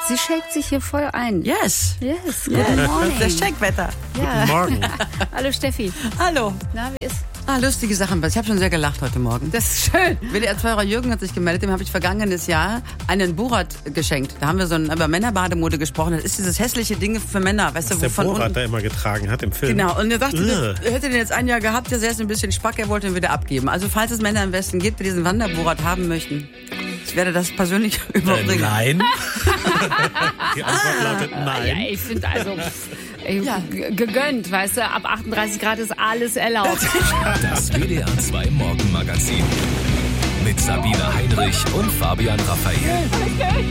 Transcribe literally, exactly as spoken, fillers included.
Sie shakt sich hier voll ein. Yes. Yes, yes. good morning. Das Shake-Wetter. Ja. Guten Morgen. Hallo Steffi. Hallo. Na, wie ist? Ah, lustige Sachen. Ich habe schon sehr gelacht heute Morgen. Das ist schön. W D R-Zweier Jürgen hat sich gemeldet, dem habe ich vergangenes Jahr einen Borat geschenkt. Da haben wir so ein, über Männerbademode gesprochen. Das ist dieses hässliche Ding für Männer, weißt Was du, der wovon Borat unten... da immer getragen hat im Film. Genau, und er sagte, Ugh. er hätte den jetzt ein Jahr gehabt, der ist ein bisschen spack, er wollte ihn wieder abgeben. Also falls es Männer im Westen gibt, die diesen Wanderborat haben möchten, ich werde das persönlich Äh, überbringen. nein. Die Antwort lautet Ja, nein. ich finde also ey, Ja. g- gegönnt, weißt du, ab achtunddreißig Grad ist alles erlaubt. Das W D R zwei Morgenmagazin mit Sabine Heinrich und Fabian Raphael.